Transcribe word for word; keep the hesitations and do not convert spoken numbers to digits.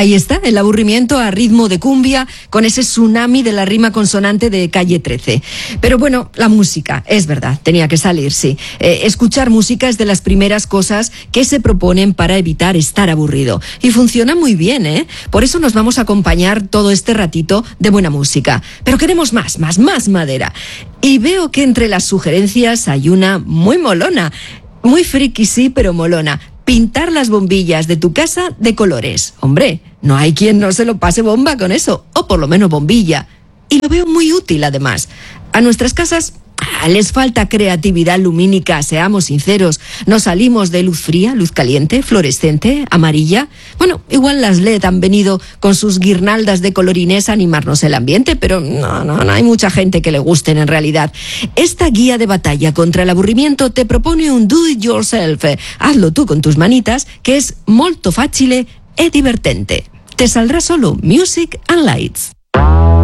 Ahí está, el aburrimiento a ritmo de cumbia, con ese tsunami de la rima consonante de Calle trece. Pero bueno, la música, es verdad, tenía que salir, sí. Eh, escuchar música es de las primeras cosas que se proponen para evitar estar aburrido. Y funciona muy bien, ¿eh? Por eso nos vamos a acompañar todo este ratito de buena música. Pero queremos más, más, más madera. Y veo que entre las sugerencias hay una muy molona. Muy friki, sí, pero molona. Pintar las bombillas de tu casa de colores. Hombre, no hay quien no se lo pase bomba con eso, o por lo menos bombilla. Y lo veo muy útil, además. A nuestras casas ah, les falta creatividad lumínica, seamos sinceros. No salimos de luz fría, luz caliente, fluorescente, amarilla. Bueno, igual las L E D han venido con sus guirnaldas de colorines a animarnos el ambiente, pero no, no, no hay mucha gente que le gusten en realidad. Esta guía de batalla contra el aburrimiento te propone un do it yourself. Hazlo tú con tus manitas, que es molto facile e divertente. Te saldrá solo Music and Lights.